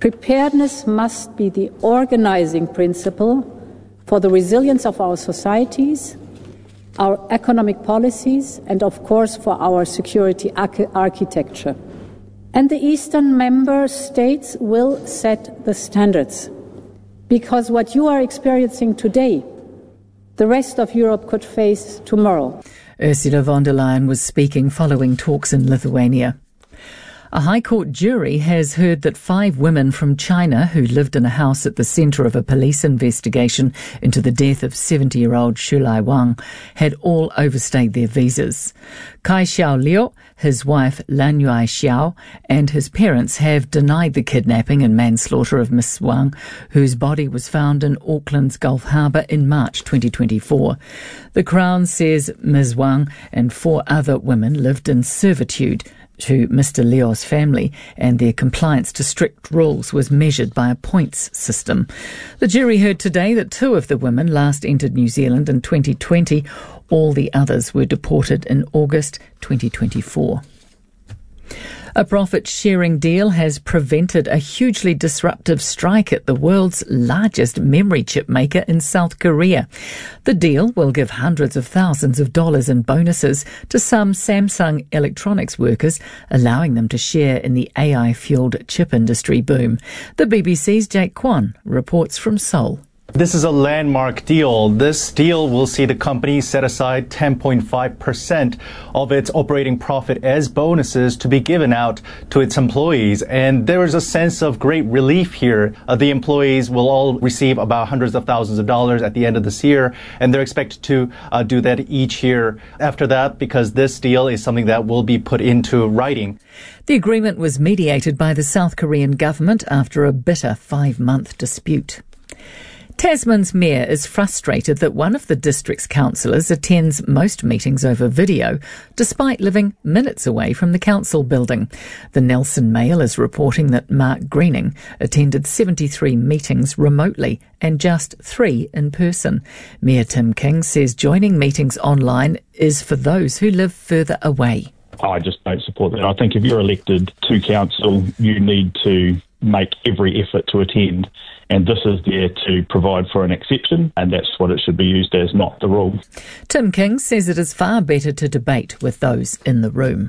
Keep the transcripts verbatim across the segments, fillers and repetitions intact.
Preparedness must be the organizing principle for the resilience of our societies, our economic policies, and of course for our security arch- architecture. And the Eastern member states will set the standards, because what you are experiencing today, the rest of Europe could face tomorrow. Ursula von der Leyen was speaking following talks in Lithuania. A High Court jury has heard that five women from China who lived in a house at the centre of a police investigation into the death of seventy-year-old Shulai Wang had all overstayed their visas. Kai Xiao Liu, his wife Lan Yui Xiao, and his parents have denied the kidnapping and manslaughter of Miss Wang, whose body was found in Auckland's Gulf Harbour in March twenty twenty-four. The Crown says Miz Wang and four other women lived in servitude to Mister Liu's family, and their compliance to strict rules was measured by a points system. The jury heard today that two of the women last entered New Zealand in twenty twenty. All the others were deported in August twenty twenty-four. A profit-sharing deal has prevented a hugely disruptive strike at the world's largest memory chip maker in South Korea. The deal will give hundreds of thousands of dollars in bonuses to some Samsung Electronics workers, allowing them to share in the A I-fueled chip industry boom. The B B C's Jake Kwan reports from Seoul. This is a landmark deal. This deal will see the company set aside ten point five percent of its operating profit as bonuses to be given out to its employees. And there is a sense of great relief here. Uh, the employees will all receive about hundreds of thousands of dollars at the end of this year, and they're expected to uh, do that each year after that, because this deal is something that will be put into writing. The agreement was mediated by the South Korean government after a bitter five-month dispute. Tasman's mayor is frustrated that one of the district's councillors attends most meetings over video, despite living minutes away from the council building. The Nelson Mail is reporting that Mark Greening attended seventy-three meetings remotely and just three in person. Mayor Tim King says joining meetings online is for those who live further away. I just don't support that. I think if you're elected to council, you need to make every effort to attend. And this is there to provide for an exception, and that's what it should be used as, not the rule. Tim King says it is far better to debate with those in the room.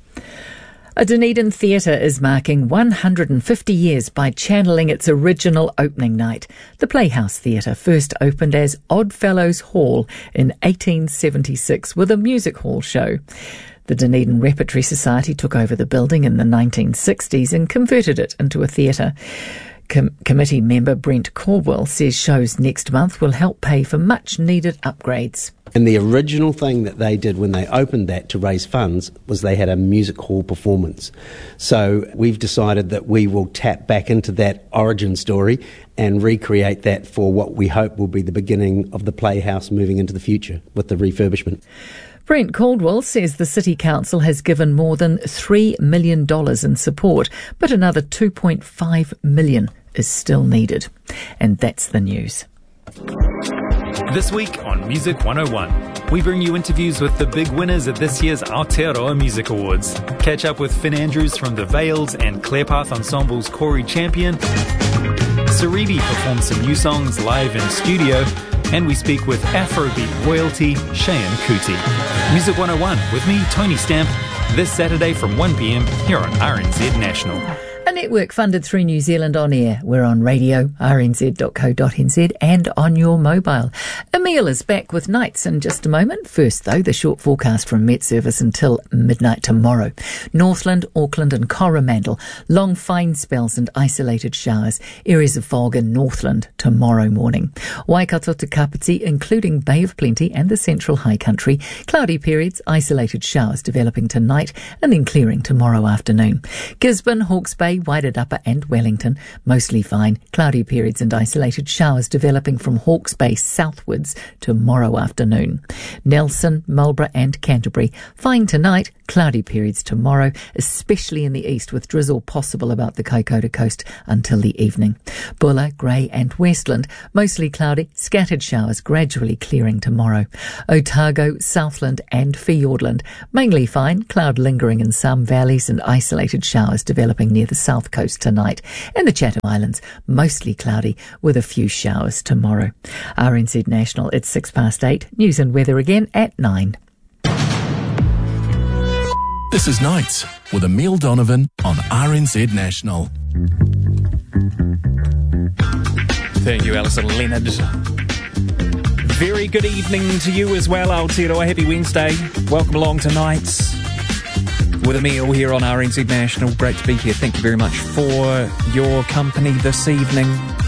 A Dunedin theatre is marking one hundred fifty years by channeling its original opening night. The Playhouse Theatre first opened as Oddfellows Hall in eighteen seventy-six with a music hall show. The Dunedin Repertory Society took over the building in the nineteen sixties and converted it into a theatre. Com- committee member Brent Caldwell says shows next month will help pay for much-needed upgrades. And the original thing that they did when they opened that to raise funds was they had a music hall performance. So we've decided that we will tap back into that origin story and recreate that for what we hope will be the beginning of the Playhouse moving into the future with the refurbishment. Brent Caldwell says the City Council has given more than three million dollars in support, but another two point five million dollars is still needed. And that's the news. This week on Music one oh one, we bring you interviews with the big winners at this year's Aotearoa Music Awards. Catch up with Finn Andrews from The Veils and Clarepath Ensemble's Corey Champion. Saridi performs some new songs live in studio. And we speak with Afrobeat royalty Cheyenne Kuti. Music one oh one with me, Tony Stamp, this Saturday from one p.m. here on R N Z National. A network funded through New Zealand On Air. We're on radio, r n z dot co dot n z, and on your mobile. Emile is back with nights in just a moment. First, though, the short forecast from Met Service until midnight tomorrow. Northland, Auckland and Coromandel. Long fine spells and isolated showers. Areas of fog in Northland tomorrow morning. Waikato to Kapiti, including Bay of Plenty and the Central High Country. Cloudy periods, isolated showers developing tonight and then clearing tomorrow afternoon. Gisborne, Hawke's Bay, Wairarapa and Wellington, mostly fine. Cloudy periods and isolated showers developing from Hawke's Bay southwards tomorrow afternoon. Nelson, Marlborough and Canterbury, fine tonight, Cloudy periods tomorrow, especially in the east, with drizzle possible about the Kaikoura coast until the evening. Bulla, Grey and Westland, mostly cloudy, scattered showers gradually clearing tomorrow. Otago, Southland and Fiordland, mainly fine, cloud lingering in some valleys and isolated showers developing near the south coast tonight. And the Chatham Islands, mostly cloudy with a few showers tomorrow. R N Z National, it's six past eight. News and weather again at nine. This is Nights with Emile Donovan on R N Z National. Thank you, Alison Leonard. Very good evening to you as well, Aotearoa. Happy Wednesday. Welcome along to Nights with Emile here on R N Z National. Great to be here. Thank you very much for your company this evening.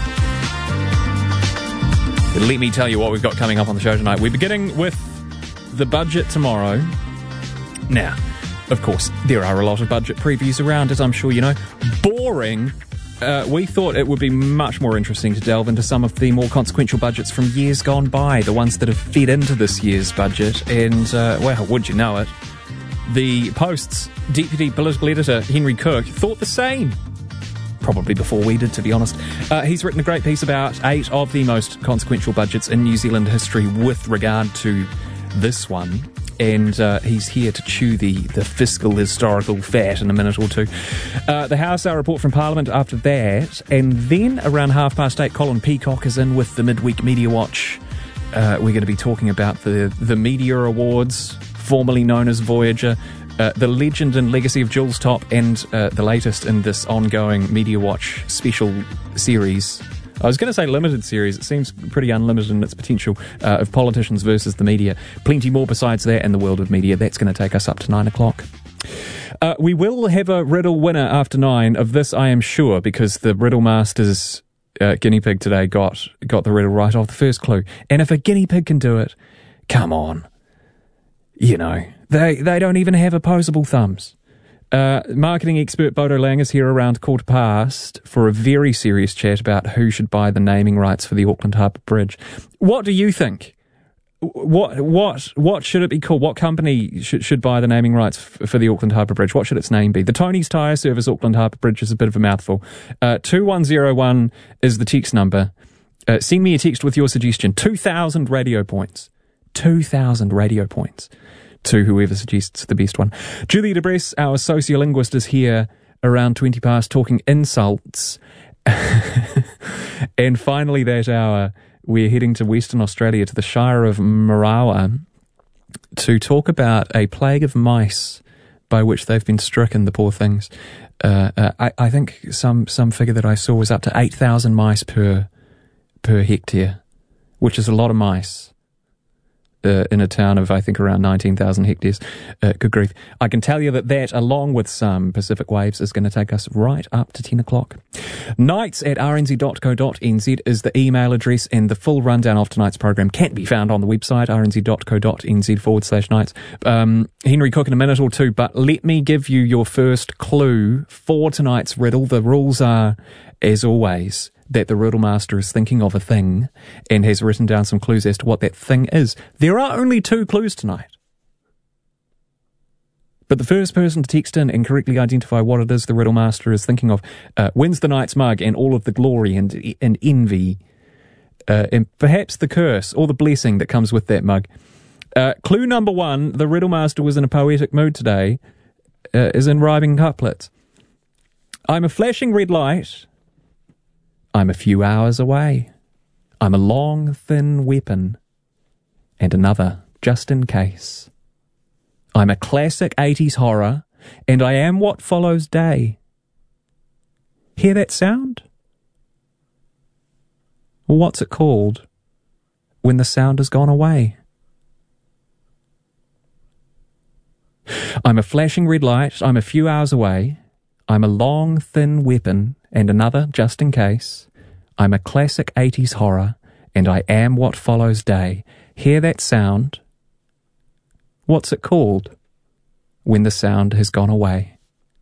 Let me tell you what we've got coming up on the show tonight. We're beginning with the budget tomorrow. Now, of course, there are a lot of budget previews around, as I'm sure you know. Boring. Uh, we thought it would be much more interesting to delve into some of the more consequential budgets from years gone by, the ones that have fed into this year's budget. And, uh, well, would you know it, the Post's deputy political editor, Henry Cook, thought the same. Probably before we did, to be honest. Uh, he's written a great piece about eight of the most consequential budgets in New Zealand history with regard to this one. And uh, he's here to chew the, the fiscal historical fat in a minute or two. Uh, the House, our report from Parliament after that. And then around half past eight, Colin Peacock is in with the Midweek Media Watch. Uh, we're going to be talking about the, the Media Awards, formerly known as Voyager. Uh, the legend and legacy of Jules Top, and uh, the latest in this ongoing Media Watch special series. I was going to say limited series. It seems pretty unlimited in its potential, uh, of politicians versus the media. Plenty more besides that in the world of media. That's going to take us up to nine o'clock. Uh, we will have a riddle winner after nine. Of this I am sure, because the Riddle Masters uh, guinea pig today got, got the riddle right off the first clue. And if a guinea pig can do it, come on. You know, they they don't even have opposable thumbs. Uh, marketing expert Bodo Lang is here around quarter past for a very serious chat about who should buy the naming rights for the Auckland Harbour Bridge. What do you think? What what what should it be called? What company should should buy the naming rights f- for the Auckland Harbour Bridge? What should its name be? The Tony's Tyre Service Auckland Harbour Bridge is a bit of a mouthful. Uh, two one zero one is the text number. Uh, send me a text with your suggestion. two thousand radio points. two thousand radio points to whoever suggests the best one. Julia DeBress, our sociolinguist, is here around twenty past talking insults. And finally that hour, we're heading to Western Australia, to the Shire of Marawa, to talk about a plague of mice by which they've been stricken, the poor things. Uh, uh, I, I think some, some figure that I saw was up to eight thousand mice per, per hectare, which is a lot of mice. Uh, in a town of, I think, around nineteen thousand hectares. Uh, good grief. I can tell you that that, along with some Pacific waves, is going to take us right up to ten o'clock. Nights at r n z dot co dot n z is the email address, and the full rundown of tonight's program can be found on the website, r n z dot co dot n z forward slash nights. Um, Henry Cook in a minute or two, but let me give you your first clue for tonight's riddle. The rules are, as always, that the Riddle Master is thinking of a thing and has written down some clues as to what that thing is. There are only two clues tonight. But the first person to text in and correctly identify what it is the Riddle Master is thinking of uh, wins the night's mug and all of the glory and, and envy uh, and perhaps the curse or the blessing that comes with that mug. Uh, clue number one, the Riddle Master was in a poetic mood today, uh, is in rhyming couplets. I'm a flashing red light. I'm a few hours away. I'm a long, thin weapon. And another, just in case. I'm a classic eighties horror, and I am what follows day. Hear that sound? Well, what's it called when the sound has gone away? I'm a flashing red light. I'm a few hours away. I'm a long, thin weapon, and another, just in case. I'm a classic eighties horror, and I am what follows day. Hear that sound? What's it called when the sound has gone away?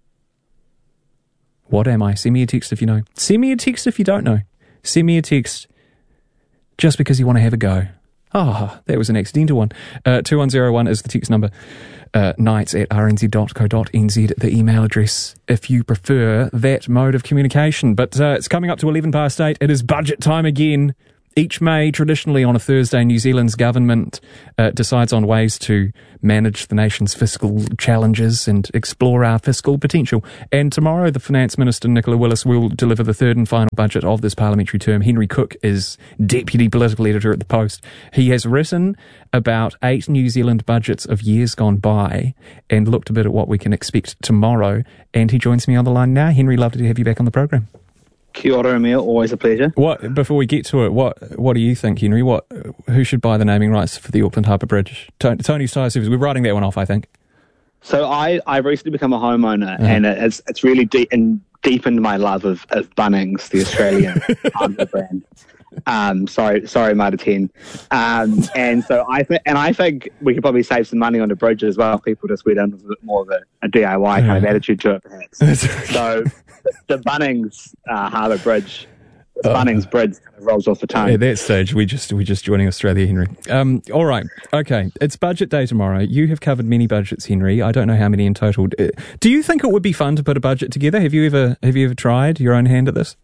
What am I? Send me a text if you know. Send me a text if you don't know. Send me a text just because you want to have a go. Oh, that was an accidental one. Uh, two one zero one is the text number. Uh, nights at r n z dot co dot n z, the email address, if you prefer that mode of communication. But uh, it's coming up to eleven past eight. It is budget time again. Each May, traditionally on a Thursday, New Zealand's government uh, decides on ways to manage the nation's fiscal challenges and explore our fiscal potential. And tomorrow, the Finance Minister, Nicola Willis, will deliver the third and final budget of this parliamentary term. Henry Cook is Deputy Political Editor at The Post. He has written about eight New Zealand budgets of years gone by and looked a bit at what we can expect tomorrow. And he joins me on the line now. Henry, lovely to have you back on the program. Kia ora, Emil. Always a pleasure. What before we get to it, what what do you think, Henry? What who should buy the naming rights for the Auckland Harbour Bridge? Tony, Tony's Tyre Service. We're writing that one off, I think. So I I've recently become a homeowner, uh-huh. and it's it's really deep and deepened my love of, of Bunnings, the Australian hardware brand. Um, sorry, sorry, Marta ten. Um, and so I think, and I think we could probably save some money on the bridge as well. People just went in with a bit more of a, a D I Y kind of attitude to it, perhaps. So the Bunnings uh, Harbour Bridge, the uh, Bunnings Bridge kind of rolls off the tongue. At that stage, we just we're just joining Australia, Henry. Um, all right, okay. It's budget day tomorrow. You have covered many budgets, Henry. I don't know how many in total. Do you think it would be fun to put a budget together? Have you ever have you ever tried your own hand at this?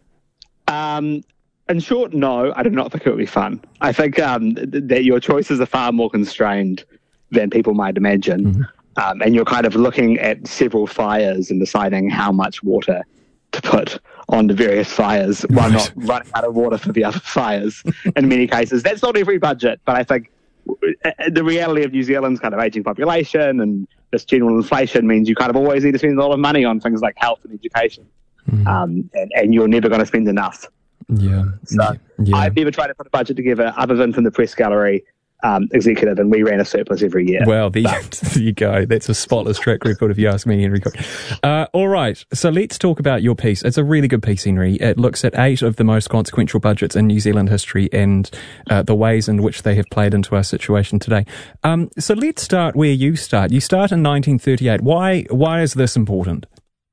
Um. In short, no, I do not think it would be fun. I think um, th- that your choices are far more constrained than people might imagine. Mm-hmm. Um, and you're kind of looking at several fires and deciding how much water to put on the various fires while right. not running out of water for the other fires in many cases. That's not every budget, but I think the reality of New Zealand's kind of aging population and this general inflation means you kind of always need to spend a lot of money on things like health and education. Mm-hmm. Um, and, and you're never going to spend enough. Yeah. So yeah. I've never tried to put a budget together other than from the press gallery um, executive, and we ran a surplus every year. Well, there, there you go. That's a spotless track record if you ask me, Henry Cook. Uh, all right. So let's talk about your piece. It's a really good piece, Henry. It looks at eight of the most consequential budgets in New Zealand history and uh, the ways in which they have played into our situation today. Um, so let's start where you start. You start in nineteen thirty-eight. Why, why is this important?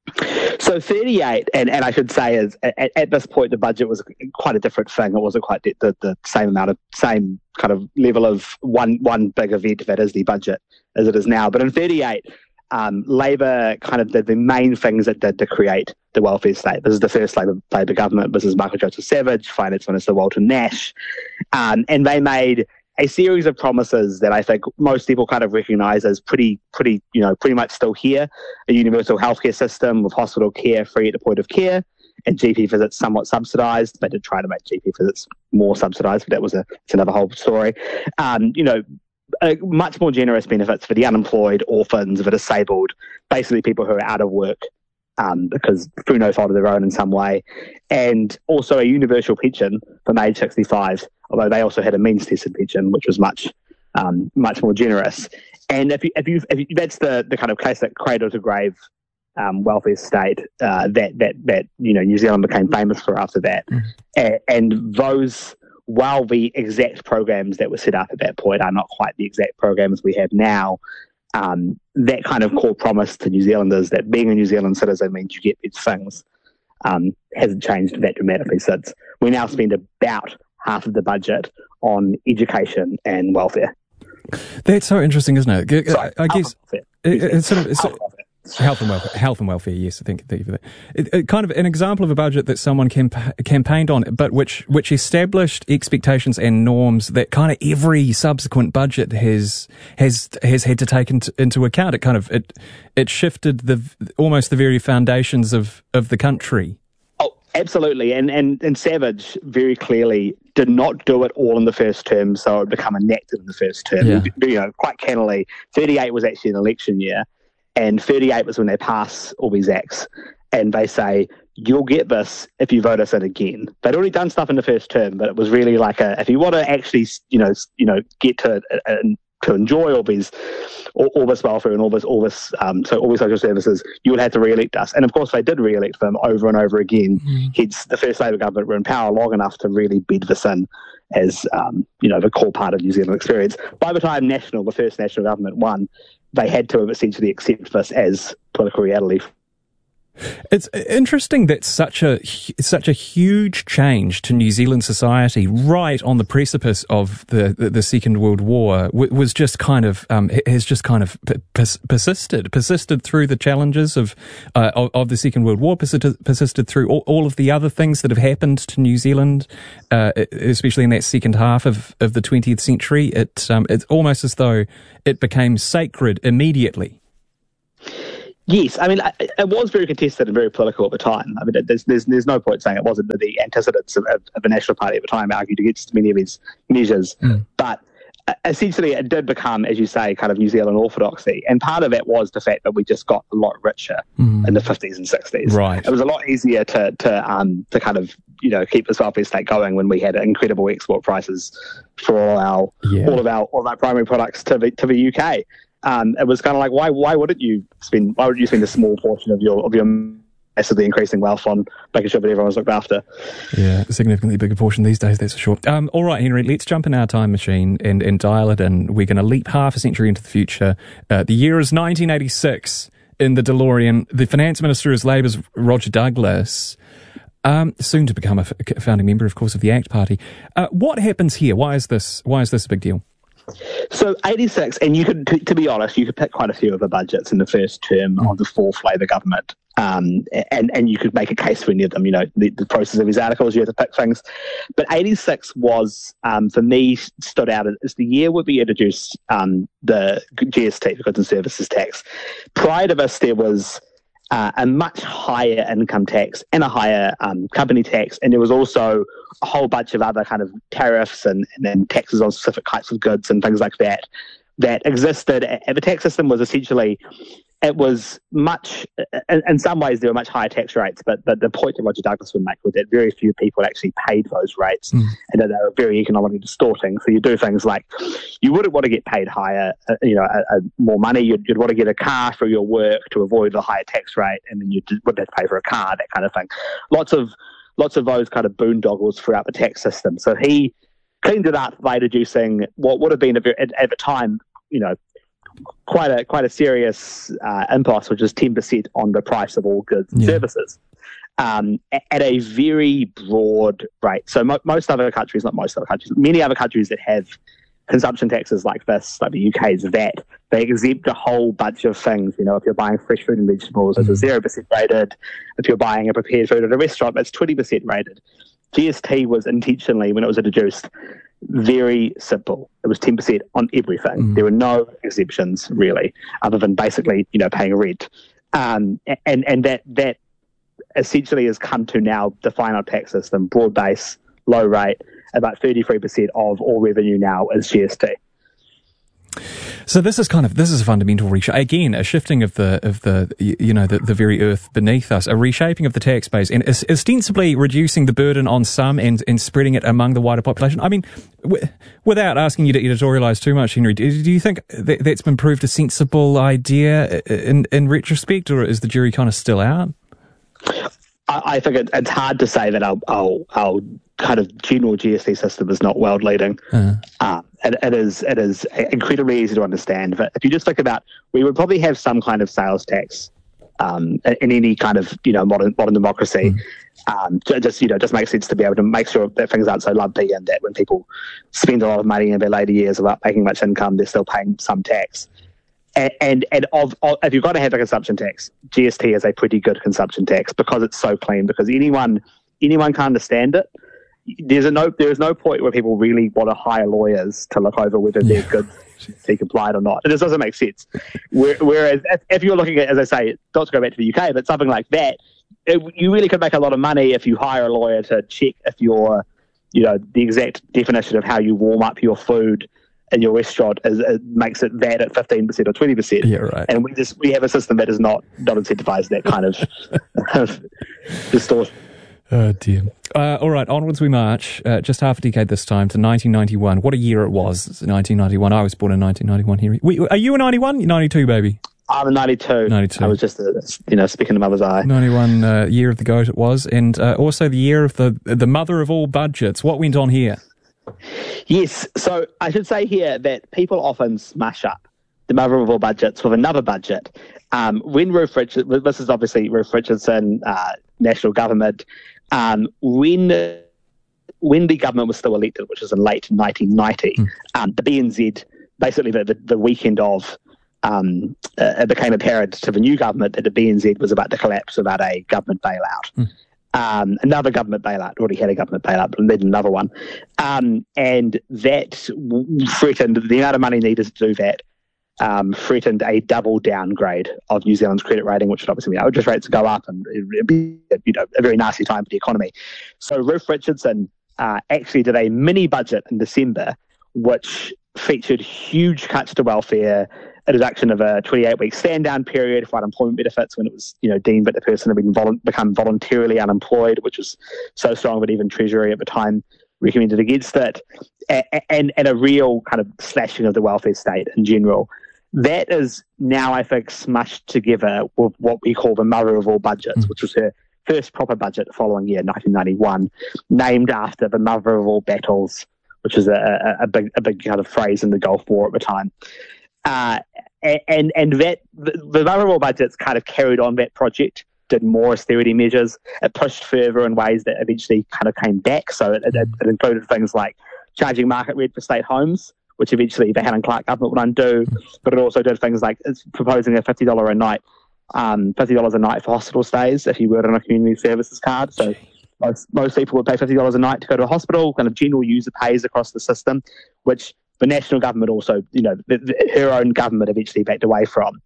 So thirty-eight, and, and I should say, is at, at this point the budget was quite a different thing. It wasn't quite the, the, the same amount of same kind of level of one one big event that is the budget as it is now. But in thirty-eight, um, Labor kind of did the main things it did to create the welfare state. This is the first Labor, Labor government. This is Michael Joseph Savage, Finance Minister Walter Nash, um, and they made a series of promises that I think most people kind of recognise as pretty, pretty, you know, pretty much still here. A universal healthcare system with hospital care free at the point of care, and G P visits somewhat subsidised. They did try to make G P visits more subsidised, but that was a, it's another whole story. Um, you know, uh, much more generous benefits for the unemployed, orphans, the disabled, basically people who are out of work um, because through no fault of their own in some way, and also a universal pension from age sixty-five. Although they also had a means-tested pension, which was much, um, much more generous. And if you, if you, if you, that's the, the kind of classic cradle to grave um, welfare state uh, that that that you know New Zealand became famous for after that. Mm. And, and those, while the exact programs that were set up at that point are not quite the exact programs we have now, um, that kind of core promise to New Zealanders that being a New Zealand citizen means you get these things um, hasn't changed that dramatically since. We now spend about half of the budget on education and welfare. That's so interesting, isn't it? Sorry, I, I guess it, it's sort of it's, health and welfare. Health and welfare, yes, I think. It, it, kind of an example of a budget that someone camp- campaigned on, but which which established expectations and norms that kind of every subsequent budget has has has had to take into, into account. It kind of it it shifted the almost the very foundations of, of the country. Absolutely, and, and and Savage very clearly did not do it all in the first term, so it would become enacted in the first term. Yeah. You know, quite cannily, thirty-eight was actually an election year, and thirty-eight was when they pass all these acts, and they say, you'll get this if you vote us in again. They'd already done stuff in the first term, but it was really like a, if you want to actually, you know, you know, get to a, a, to enjoy all these, all, all this welfare and all this, all this, um, so all these social services, you would have to re-elect us. And of course, they did re-elect them over and over again. Mm-hmm. Hence, the first Labor government were in power long enough to really bed this in as, um, you know, the core part of New Zealand experience. By the time National, the first National government won, they had to have essentially accept this as political reality. It's interesting that such a such a huge change to New Zealand society, right on the precipice of the the, the Second World War, w- was just kind of um, has just kind of pers- persisted persisted through the challenges of uh, of, of the Second World War, persisted, persisted through all, all of the other things that have happened to New Zealand, uh, especially in that second half of, of the twentieth century. It um, it's almost as though it became sacred immediately. Yes, I mean, it was very contested and very political at the time. I mean, there's there's, there's no point saying it wasn't. The antecedents of, of, of the National Party at the time argued against many of these measures. Mm. But essentially, it did become, as you say, kind of New Zealand orthodoxy. And part of it was the fact that we just got a lot richer mm. in the fifties and sixties. Right. It was a lot easier to to um to kind of, you know, keep this welfare state going when we had incredible export prices for all our yeah. all of our all of our primary products to the to the U K. Um, it was kind of like, why why wouldn't you spend why would you spend a small portion of your of your massively increasing wealth on making sure that everyone's looked after? Yeah, a significantly bigger portion these days, that's for sure. Um, all right, Henry, let's jump in our time machine and, and dial it in. We're going to leap half a century into the future. Uh, the year is nineteen eighty-six in the DeLorean. The finance minister is Labour's Roger Douglas, um, soon to become a, f- a founding member, of course, of the ACT Party. Uh, what happens here? Why is this? Why is this a big deal? So eighty-six, and you could, to, to be honest, you could pick quite a few of the budgets in the first term mm. of the fourth Labour government, um, and and you could make a case for any of them. You know, the, the process of his articles, you had to pick things. But eighty-six was, um, for me, stood out as the year where we introduced um, the G S T, the Goods and Services Tax. Prior to this, there was Uh, a much higher income tax and a higher um, company tax, and there was also a whole bunch of other kind of tariffs and, and then taxes on specific types of goods and things like that that existed. And the tax system was essentially, it was much, in, in some ways there were much higher tax rates, but, but the point that Roger Douglas would make was that very few people actually paid those rates mm. and that they were very economically distorting. So you do things like, you wouldn't want to get paid higher, uh, you know, a, a more money. You'd, you'd want to get a car for your work to avoid the higher tax rate, and then you wouldn't have to pay for a car, that kind of thing. Lots of lots of those kind of boondoggles throughout the tax system. So he cleaned it up by introducing what would have been, a, at, at the time, you know, quite a quite a serious uh, impost, which is ten percent on the price of all goods and yeah. services, um, at a very broad rate. So mo- most other countries, not most other countries, many other countries that have consumption taxes like this, like the U K's V A T, they exempt a whole bunch of things. You know, if you're buying fresh fruit and vegetables, mm-hmm. it's zero percent rated. If you're buying a prepared food at a restaurant, it's twenty percent rated. G S T was intentionally, when it was introduced, very simple. It was ten percent on everything. Mm. There were no exemptions, really, other than basically, you know, paying rent. Um, and and that that essentially has come to now define our tax system, broad base, low rate. About thirty-three percent of all revenue now is G S T. So this is kind of this is a fundamental reshape again, a shifting of the of the you know the, the very earth beneath us, a reshaping of the tax base, and ostensibly reducing the burden on some and, and spreading it among the wider population. I mean, w- without asking you to editorialise too much, Henry, do, do you think that, that's been proved a sensible idea in in retrospect, or is the jury kind of still out? I, I think it, it's hard to say that our, our our kind of general G S T system is not world leading. Uh-huh. Um, it, it is it is incredibly easy to understand. But if you just think about, we would probably have some kind of sales tax um, in any kind of you know modern modern democracy. Mm. Um, just you know just makes sense to be able to make sure that things aren't so lumpy, and that when people spend a lot of money in their later years without making much income, they're still paying some tax. And and, and of, of if you've got to have a consumption tax, G S T is a pretty good consumption tax because it's so clean. Because anyone anyone can understand it. There's a no. There is no point where people really want to hire lawyers to look over whether their goods be compliant or not. It just doesn't make sense. Whereas if, if you're looking at, as I say, not to go back to the U K, but something like that, it, you really could make a lot of money if you hire a lawyer to check if you're, you know, the exact definition of how you warm up your food in your restaurant is, it makes it V A T at fifteen percent or twenty percent. Yeah, right. And we just we have a system that does not not incentivize that kind of distortion. Oh dear. Uh, all right, onwards we march. Uh, just half a decade this time to nineteen ninety-one. What a year it was! It's nineteen ninety-one. I was born in nineteen ninety-one. Here, we, are you a ninety-one? You're ninety-two, baby. I'm a ninety-two. ninety-two. I was just, a, you know, speaking of mother's eye. ninety-one uh, year of the goat it was, and uh, also the year of the the mother of all budgets. What went on here? Yes, so I should say here that people often smash up the mother of all budgets, with another budget. Um, when Ruth Richardson, this is obviously Ruth Richardson, uh, national government, um, when when the government was still elected, which was in late nineteen ninety, mm. um, the B N Z, basically the, the, the weekend of, um, uh, it became apparent to the new government that the B N Z was about to collapse without a government bailout. Mm. Um, another government bailout, already had a government bailout, but then another one. Um, and that threatened, the amount of money needed to do that um, threatened a double downgrade of New Zealand's credit rating, which would obviously mean interest rates would go up and it would be, you know, a very nasty time for the economy. So Ruth Richardson uh, actually did a mini budget in December, which featured huge cuts to welfare, a deduction of a twenty-eight week stand-down period for unemployment benefits when it was, you know, deemed that the person had been volu- become voluntarily unemployed, which was so strong that even Treasury at the time recommended against it, and, and, and a real kind of slashing of the welfare state in general. That is now, I think, smushed together with what we call the mother of all budgets, mm. which was her first proper budget the following year, nineteen ninety-one, named after the mother of all battles, which is a, a, a big a big kind of phrase in the Gulf War at the time. Uh, and and that the, the mother of all budgets kind of carried on that project, did more austerity measures. It pushed further in ways that eventually kind of came back. So it, it, it included things like charging market rate for state homes, which eventually the Helen Clark government would undo. But it also did things like it's proposing a fifty dollars a night, um, fifty dollars a night for hospital stays if you were on a community services card. So most, most people would pay fifty dollars a night to go to a hospital. Kind of general user pays across the system, which the national government also, you know, the, the, her own government eventually backed away from.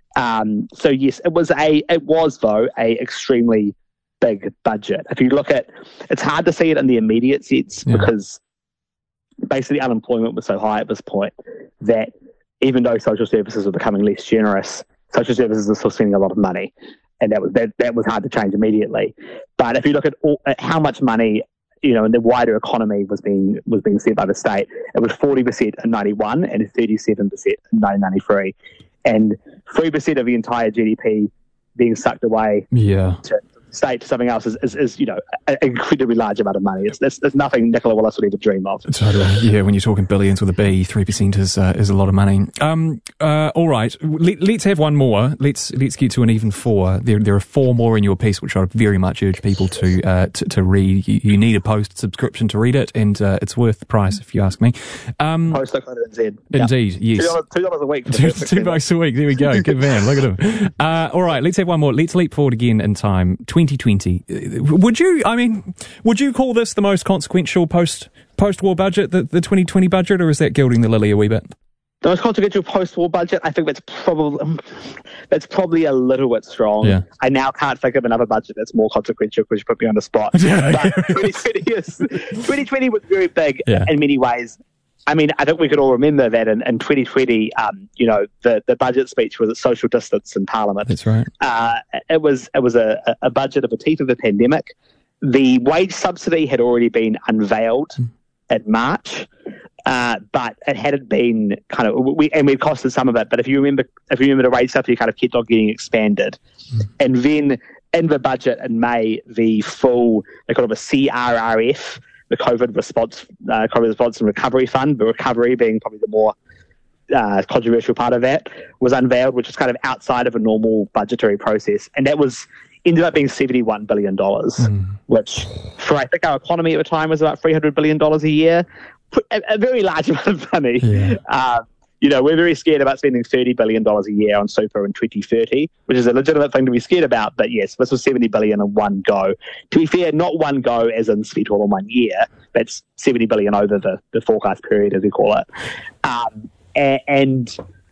Um, so yes, it was a, it was though a extremely big budget. If you look at, it's hard to see it in the immediate sense yeah. because basically unemployment was so high at this point that even though social services were becoming less generous, social services are still spending a lot of money, and that was that, that was hard to change immediately. But if you look at, all, at how much money, you know, in the wider economy was being was being spent by the state, it was forty percent in ninety-one and thirty-seven percent in nineteen ninety-three, and three percent of the entire G D P being sucked away yeah. to state to something else is, is, is you know, an incredibly large amount of money. It's, it's, it's nothing Nicola Willis would ever dream of. Totally. Yeah, when you're talking billions with a B, three percent is uh, is a lot of money. Um, uh, all right, Let, let's have one more. Let's let's get to an even four. There there are four more in your piece, which I very much urge people to uh, to, to read. You, you need a Post subscription to read it, and uh, it's worth the price, if you ask me. Um, Post dot co dot n z. Indeed, yeah. yes. Two dollars a week. For two two bucks a week. There we go. Good man. Look at him. Uh, all right, let's have one more. Let's leap forward again in time. twenty twenty. Would you, I mean, would you call this the most consequential post, post-war budget, the, the twenty twenty budget, or is that gilding the lily a wee bit? The most consequential post-war budget, I think that's probably that's probably a little bit strong. Yeah. I now can't think of another budget that's more consequential because you put me on the spot. But twenty twenty, is, twenty twenty was very big yeah. in many ways. I mean, I think we could all remember that in, in twenty twenty, um, you know, the, the budget speech was at social distance in Parliament. That's right. Uh, it was it was a, a budget of the teeth of the pandemic. The wage subsidy had already been unveiled mm. in March, uh, but it hadn't been kind of we and we'd costed some of it. But if you remember, if you remember, the wage subsidy kind of kept on getting expanded, mm. and then in the budget in May, the full they call it a C R R F. The COVID response, uh, COVID response and recovery fund, the recovery being probably the more uh, controversial part of that, was unveiled, which is kind of outside of a normal budgetary process, and that was ended up being seventy-one billion dollars, mm. which for I think our economy at the time was about three hundred billion dollars a year, a, a very large amount of money. Yeah. Uh, you know, we're very scared about spending thirty billion dollars a year on super in twenty thirty, which is a legitimate thing to be scared about. But yes, this was seventy billion dollars in one go. To be fair, not one go as in spent all in one year. That's seventy billion dollars over the, the forecast period, as we call it. Um, and, and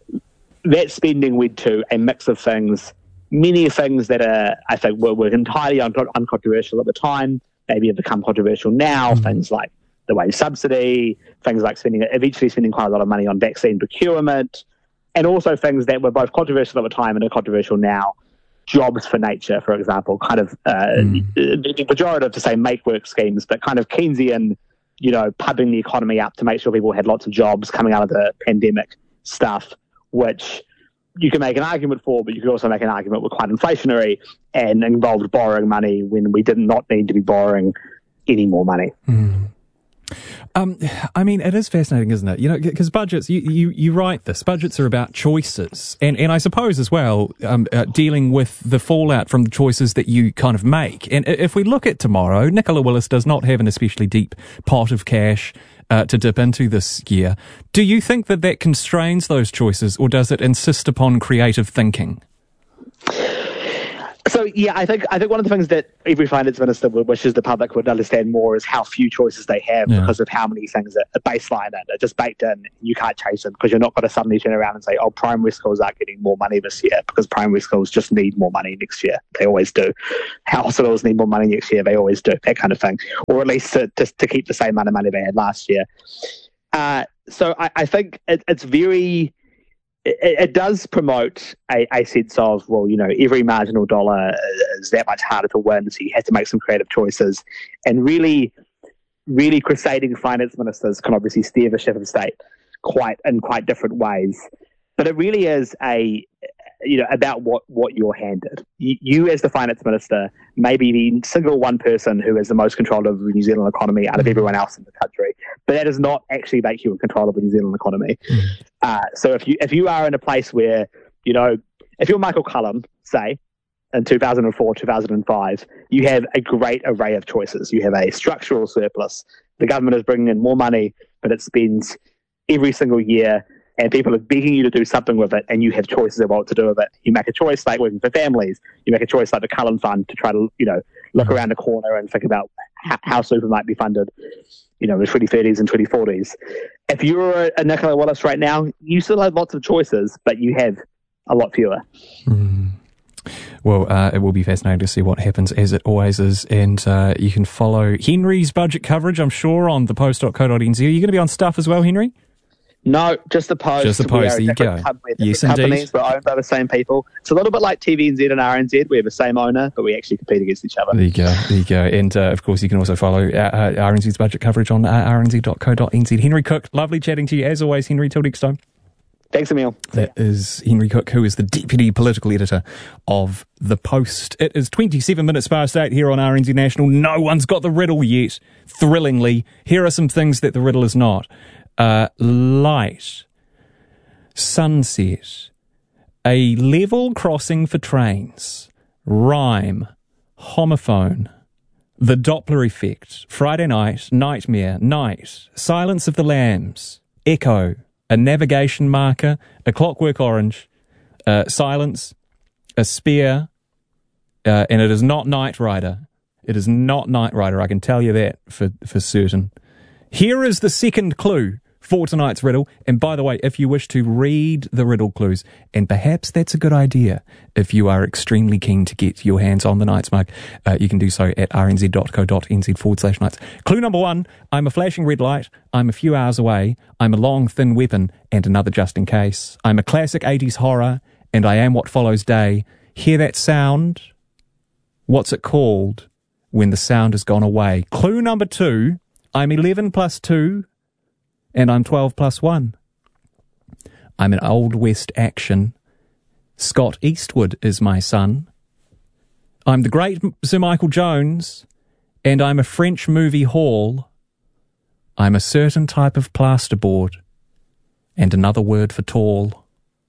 that spending led to a mix of things, many things that are, I think, were, were entirely un- uncontroversial at the time, maybe have become controversial now, mm-hmm. things like the wage subsidy, things like spending eventually spending quite a lot of money on vaccine procurement, and also things that were both controversial at the time and are controversial now. Jobs for nature, for example, kind of uh, mm. pejorative to say make work schemes, but kind of Keynesian, you know, pumping the economy up to make sure people had lots of jobs coming out of the pandemic stuff, which you can make an argument for, but you could also make an argument were quite inflationary and involved borrowing money when we did not need to be borrowing any more money. Mm. Um, I mean, it is fascinating, isn't it? You know, because budgets, you, you, you write this, budgets are about choices. And, and I suppose as well, um, uh, dealing with the fallout from the choices that you kind of make. And if we look at tomorrow, Nicola Willis does not have an especially deep pot of cash uh, to dip into this year. Do you think that that constrains those choices, or does it insist upon creative thinking? So, yeah, I think I think one of the things that every finance minister would, wishes the public would understand more is how few choices they have yeah. because of how many things are baseline and are just baked in. You can't chase them because you're not going to suddenly turn around and say, oh, primary schools aren't getting more money this year because primary schools just need more money next year. They always do. Hospitals need more money next year. They always do, that kind of thing. Or at least to, to, to keep the same amount of money they had last year. Uh, so I, I think it, it's very... It, it does promote a, a sense of, well, you know, every marginal dollar is that much harder to win, so you have to make some creative choices. And really, really crusading finance ministers can obviously steer the ship of state quite in quite different ways. But it really is a, you know, about what, what you're handed. You, you as the finance minister may be the single one person who has the most control of the New Zealand economy out of everyone else in the country. But that does not actually make you in control of the New Zealand economy. Mm. Uh, so if you if you are in a place where, you know, if you're Michael Cullen, say, in two thousand four, two thousand five, you have a great array of choices. You have a structural surplus. The government is bringing in more money, but it spends every single year, and people are begging you to do something with it, and you have choices of what to do with it. You make a choice like working for families. You make a choice like the Cullen Fund to try to, you know, look around the corner and think about how, how super might be funded, you know, in the twenty thirties and twenty forties. If you're a Nicola Willis right now, you still have lots of choices, but you have a lot fewer. Mm. Well, uh, it will be fascinating to see what happens, as it always is. And uh, you can follow Henry's budget coverage, I'm sure, on the post dot co dot n z. Are you going to be on Stuff as well, Henry? No, just the Post. Just the Post, there you go. Com- yes, companies, indeed. We're owned by the same people. It's a little bit like T V N Z and R N Z. We have the same owner, but we actually compete against each other. There you go, there you go. And, uh, of course, you can also follow uh, uh, R N Z's budget coverage on uh, r n z dot co dot n z. Henry Cook, lovely chatting to you, as always, Henry. Till next time. Thanks, Emil. That is Henry Cook, who is the Deputy Political Editor of The Post. It is twenty-seven minutes past eight here on R N Z National. No one's got the riddle yet, thrillingly. Here are some things that the riddle is not. Uh, light. Sunset, a level crossing for trains, rhyme, homophone, the Doppler effect, Friday night, nightmare, night, Silence of the Lambs, echo, a navigation marker, a clockwork orange, uh, silence, a spear, uh, and it is not Knight Rider. It is not Knight Rider, I can tell you that for, for certain. Here is the second clue for tonight's riddle. And by the way, if you wish to read the riddle clues, and perhaps that's a good idea if you are extremely keen to get your hands on the Knights mug, uh, you can do so at r n z dot co dot n z forward slash Knights. Clue number one, I'm a flashing red light, I'm a few hours away, I'm a long thin weapon, and another just in case. I'm a classic eighties horror, and I am what follows day. Hear that sound? What's it called when the sound has gone away? Clue number two, I'm eleven plus two, and I'm twelve plus one. I'm an Old West action. Scott Eastwood is my son. I'm the great Sir Michael Jones, and I'm a French movie hall. I'm a certain type of plasterboard, and another word for tall.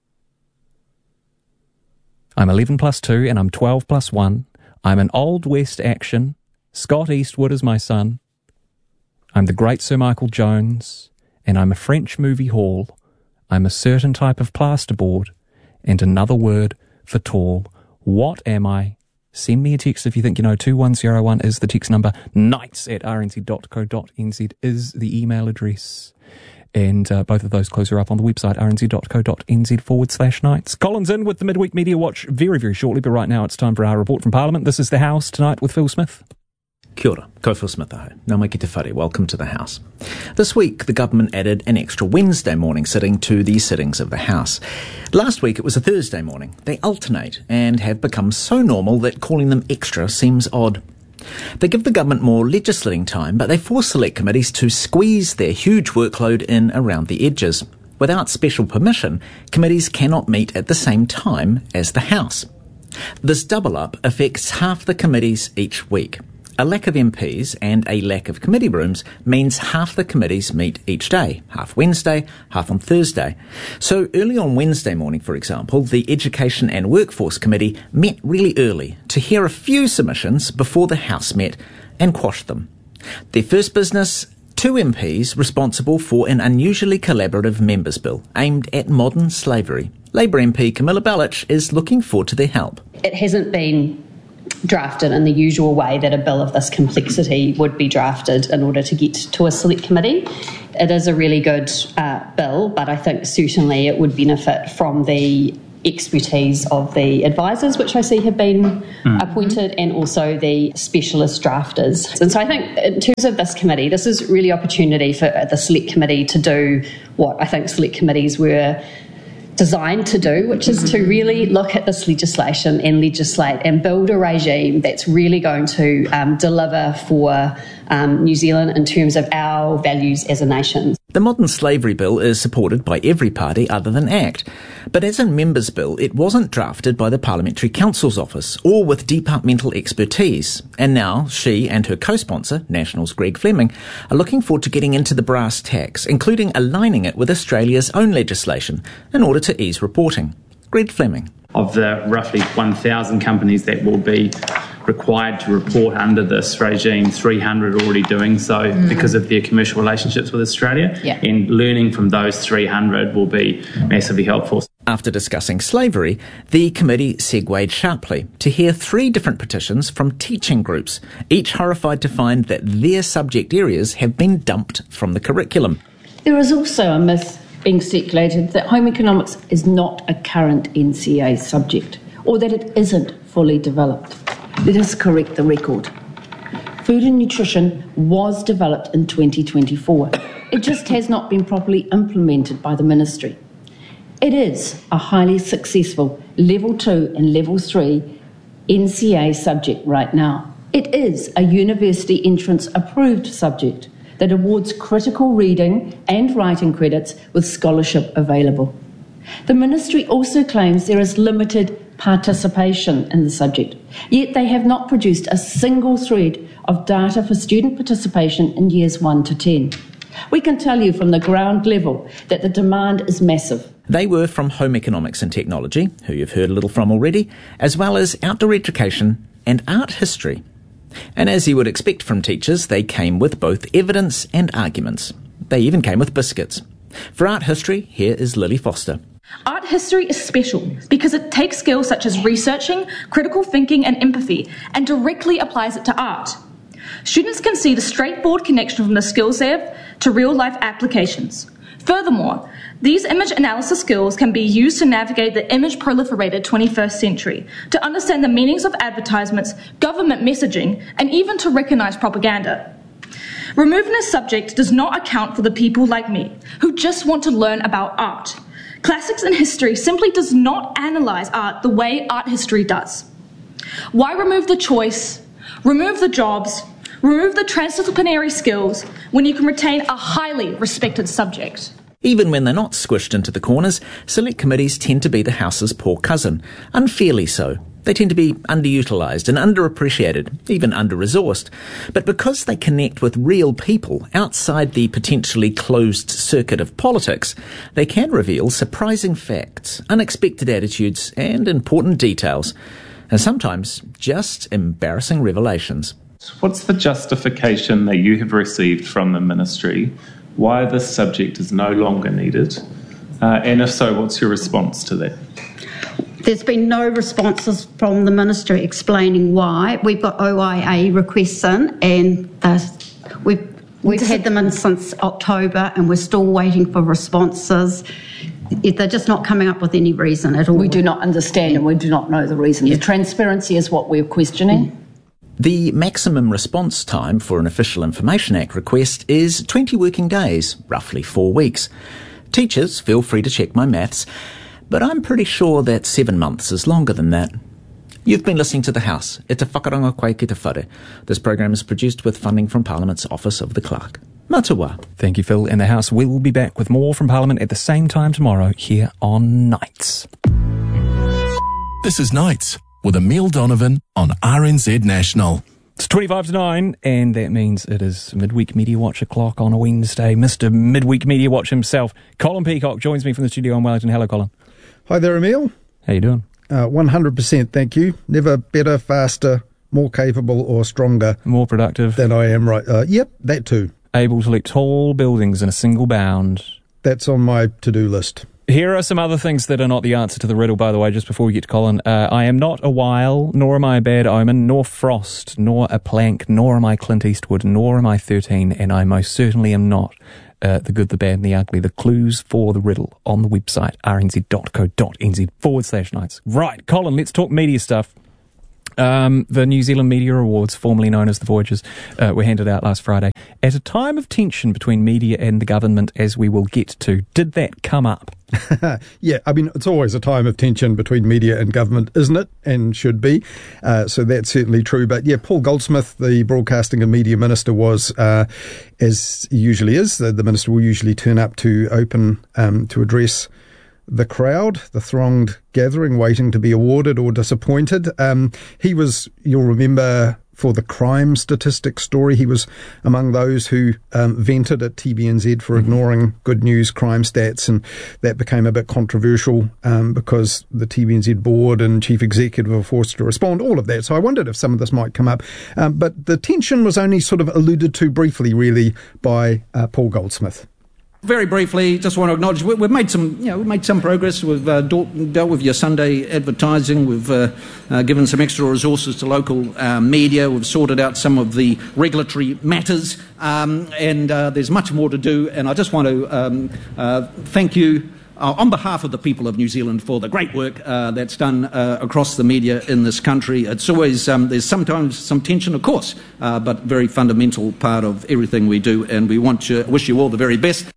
I'm eleven plus two, and I'm twelve plus one. I'm an Old West action. Scott Eastwood is my son. I'm the great Sir Michael Jones, and I'm a French movie hall. I'm a certain type of plasterboard, and another word for tall. What am I? Send me a text if you think you know. two one zero one is the text number. Knights at r n z dot co dot n z is the email address. And uh, both of those clues are up on the website, r n z dot co dot n z forward slash Knights. Colin's in with the Midweek Media Watch very, very shortly, but right now it's time for our report from Parliament. This is The House tonight with Phil Smith. Kia ora, ko Phil Smith aho. Nau mai ki te whare, welcome to the House. This week, the government added an extra Wednesday morning sitting to the sittings of the House. Last week, it was a Thursday morning. They alternate and have become so normal that calling them extra seems odd. They give the government more legislating time, but they force select committees to squeeze their huge workload in around the edges. Without special permission, committees cannot meet at the same time as the House. This double-up affects half the committees each week. A lack of M Ps and a lack of committee rooms means half the committees meet each day, half Wednesday, half on Thursday. So early on Wednesday morning, for example, the Education and Workforce Committee met really early to hear a few submissions before the House met and quashed them. Their first business, two M Ps responsible for an unusually collaborative members' bill aimed at modern slavery. Labour M P Camilla Balich is looking forward to their help. It hasn't been drafted in the usual way that a bill of this complexity would be drafted in order to get to a select committee. It is a really good uh, bill, but I think certainly it would benefit from the expertise of the advisors, which I see have been mm. appointed, and also the specialist drafters. And so I think in terms of this committee, this is really opportunity for the select committee to do what I think select committees were designed to do, which is to really look at this legislation and legislate and build a regime that's really going to um, deliver for um, New Zealand in terms of our values as a nation. The modern slavery bill is supported by every party other than ACT. But as a members' bill, it wasn't drafted by the Parliamentary Council's office or with departmental expertise. And now she and her co-sponsor, National's Greg Fleming, are looking forward to getting into the brass tacks, including aligning it with Australia's own legislation in order to ease reporting. Greg Fleming. Of the roughly one thousand companies that will be required to report under this regime, three hundred are already doing so mm. because of their commercial relationships with Australia. Yeah. And learning from those three hundred will be massively helpful. After discussing slavery, the committee segued sharply to hear three different petitions from teaching groups, each horrified to find that their subject areas have been dumped from the curriculum. There is also a myth being circulated that home economics is not a current N C A subject, or that it isn't fully developed. Let us correct the record. Food and nutrition was developed in twenty twenty-four. It just has not been properly implemented by the ministry. It is a highly successful Level two and Level three N C A subject right now. It is a university entrance approved subject that awards critical reading and writing credits with scholarship available. The ministry also claims there is limited participation in the subject, yet they have not produced a single thread of data for student participation in years one to ten. We can tell you from the ground level that the demand is massive. They were from Home Economics and Technology, who you've heard a little from already, as well as Outdoor Education and Art History. And as you would expect from teachers, they came with both evidence and arguments. They even came with biscuits. For Art History, here is Lily Foster. Art history is special because it takes skills such as researching, critical thinking and empathy and directly applies it to art. Students can see the straightforward connection from the skills they have to real-life applications. Furthermore, these image analysis skills can be used to navigate the image-proliferated twenty-first century, to understand the meanings of advertisements, government messaging, and even to recognise propaganda. Removing this subject does not account for the people like me, who just want to learn about art. Classics and history simply does not analyse art the way art history does. Why remove the choice, remove the jobs, remove the transdisciplinary skills when you can retain a highly respected subject? Even when they're not squished into the corners, select committees tend to be the House's poor cousin, unfairly so. They tend to be underutilised and underappreciated, even under-resourced. But because they connect with real people outside the potentially closed circuit of politics, they can reveal surprising facts, unexpected attitudes and important details, and sometimes just embarrassing revelations. What's the justification that you have received from the ministry why this subject is no longer needed? Uh, and if so, what's your response to that? There's been no responses from the ministry explaining why. We've got O I A requests in, and we've we've had them in since October, and we're still waiting for responses. They're just not coming up with any reason at all. We do not understand, and we do not know the reason. Yeah. The transparency is what we're questioning. Mm. The maximum response time for an Official Information Act request is twenty working days, roughly four weeks. Teachers, feel free to check my maths, but I'm pretty sure that seven months is longer than that. You've been listening to The House. E te whakaronga koe ki te whare. This program is produced with funding from Parliament's Office of the Clerk. Matawa. Thank you, Phil. And The House will be back with more from Parliament at the same time tomorrow here on Nights. This is Nights with Emile Donovan on R N Z National. It's twenty-five to nine, and that means it is Midweek Media Watch o'clock on a Wednesday. Mister Midweek Media Watch himself, Colin Peacock, joins me from the studio in Wellington. Hello, Colin. Hi there, Emil. How you doing? Uh, one hundred percent, thank you. Never better, faster, more capable or stronger. More productive. Than I am right. Uh, yep, that too. Able to leap tall buildings in a single bound. That's on my to-do list. Here are some other things that are not the answer to the riddle, by the way, just before we get to Colin. Uh, I am not a Weil, nor am I a Bad Omen, nor Frost, nor a Plank, nor am I Clint Eastwood, nor am I thirteen, and I most certainly am not uh, the good, the bad, and the ugly. The clues for the riddle on the website, rnz.co.nz forward slash nights. Right, Colin, let's talk media stuff. Um, the New Zealand Media Awards, formerly known as the Voyagers, uh, were handed out last Friday. At a time of tension between media and the government, as we will get to, did that come up? Yeah, I mean, it's always a time of tension between media and government, isn't it? And should be. Uh, so that's certainly true. But yeah, Paul Goldsmith, the Broadcasting and Media Minister, was, uh, as he usually is, the, the Minister will usually turn up to open, um, to address the crowd, the thronged gathering waiting to be awarded or disappointed. Um, he was, you'll remember, for the crime statistics story, he was among those who um, vented at T V N Z for ignoring good news crime stats, and that became a bit controversial um, because the T V N Z board and chief executive were forced to respond, all of that. So I wondered if some of this might come up. Um, but the tension was only sort of alluded to briefly, really, by uh, Paul Goldsmith. Very briefly, just want to acknowledge we, we've made some, you know, we've made some progress. We've uh, dealt, dealt with your Sunday advertising. We've uh, uh, given some extra resources to local uh, media. We've sorted out some of the regulatory matters, um, and uh, there's much more to do. And I just want to um, uh, thank you uh, on behalf of the people of New Zealand for the great work uh, that's done uh, across the media in this country. It's always um, there's sometimes some tension, of course, uh, but very fundamental part of everything we do. And we want to wish you all the very best.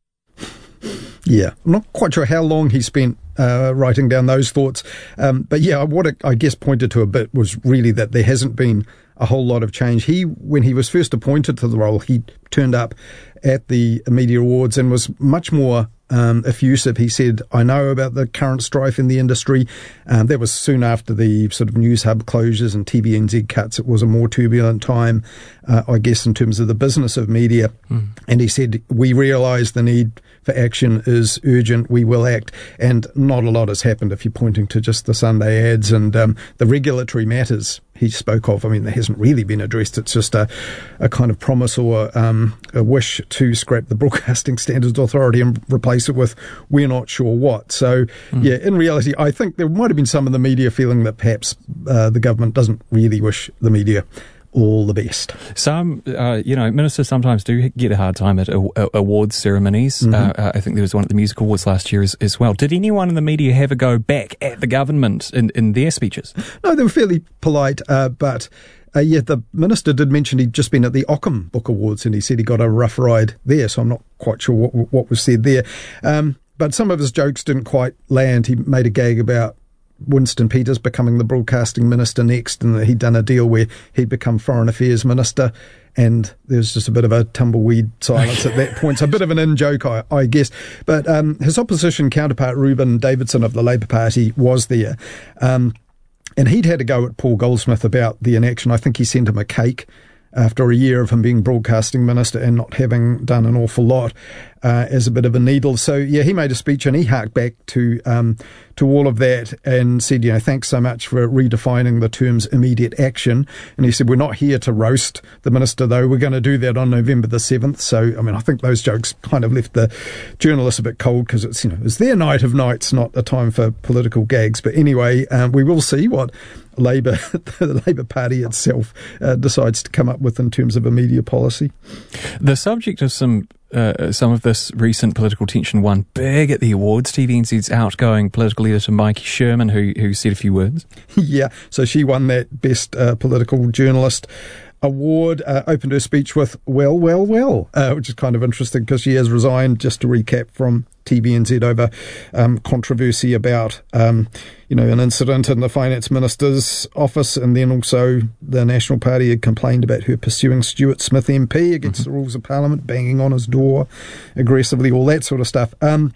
Yeah, I'm not quite sure how long he spent uh, writing down those thoughts. Um, but yeah, what it, I guess pointed to a bit was really that there hasn't been a whole lot of change. He, when he was first appointed to the role, he turned up at the Media Awards and was much more um, effusive. He said, I know about the current strife in the industry. Um, that was soon after the sort of news hub closures and T V N Z cuts. It was a more turbulent time, uh, I guess, in terms of the business of media. Mm. And he said, we realise the need for action is urgent. We will act. And not a lot has happened if you're pointing to just the Sunday ads and um, the regulatory matters he spoke of. I mean, there hasn't really been addressed. It's just a, a kind of promise or um, a wish to scrap the Broadcasting Standards Authority and replace it with we're not sure what. So, mm. yeah, in reality, I think there might have been some of the media feeling that perhaps uh, the government doesn't really wish the media all the best. Some, uh, you know, ministers sometimes do get a hard time at a, a, awards ceremonies. Mm-hmm. Uh, I think there was one at the Music Awards last year as, as well. Did anyone in the media have a go back at the government in, in their speeches? No, they were fairly polite, uh, but uh, yeah, the minister did mention he'd just been at the Ockham Book Awards and he said he got a rough ride there, so I'm not quite sure what, what was said there. Um, but some of his jokes didn't quite land. He made a gag about Winston Peters becoming the broadcasting minister next, and he'd done a deal where he'd become foreign affairs minister, and there was just a bit of a tumbleweed silence at that point. So a bit of an in-joke, I, I guess. But um, his opposition counterpart, Reuben Davidson of the Labour Party, was there. Um, and he'd had a go at Paul Goldsmith about the inaction. I think he sent him a cake after a year of him being broadcasting minister and not having done an awful lot uh, as a bit of a needle. So, yeah, he made a speech and he harked back to um, to all of that and said, you know, thanks so much for redefining the terms immediate action. And he said, we're not here to roast the minister, though. We're going to do that on November the seventh. So, I mean, I think those jokes kind of left the journalists a bit cold because it's, you know, it's their night of nights, not a time for political gags. But anyway, um, we will see what Labour, the Labour Party itself, uh, decides to come up with in terms of a media policy. The subject of some uh, some of this recent political tension won big at the awards. T V N Z's outgoing political editor Mikey Sherman, who who said a few words. Yeah, so she won that Best uh, Political Journalist award, uh, opened her speech with well, well, well, uh, which is kind of interesting because she has resigned, just to recap, from T V N Z over um, controversy about, um, you know, an incident in the Finance Minister's office, and then also the National Party had complained about her pursuing Stuart Smith M P against mm-hmm. the rules of Parliament, banging on his door aggressively, all that sort of stuff. Um,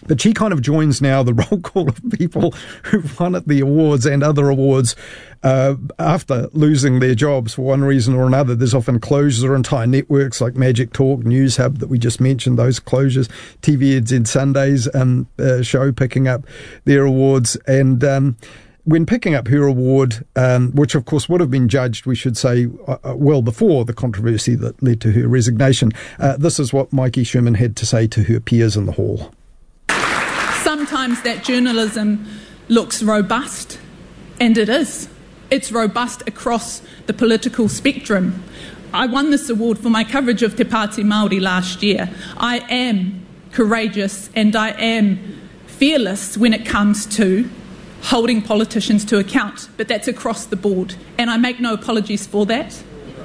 But she kind of joins now the roll call of people who've won at the awards and other awards uh, after losing their jobs for one reason or another. There's often closures of entire networks like Magic Talk, News Hub that we just mentioned, those closures, T V N Z Sundays um, uh, show picking up their awards. And um, when picking up her award, um, which of course would have been judged, we should say, uh, well before the controversy that led to her resignation, uh, this is what Maiki Sherman had to say to her peers in the hall. Sometimes that journalism looks robust, and it is. It's robust across the political spectrum. I won this award for my coverage of Te Pāti Māori last year. I am courageous and I am fearless when it comes to holding politicians to account, but that's across the board, and I make no apologies for that.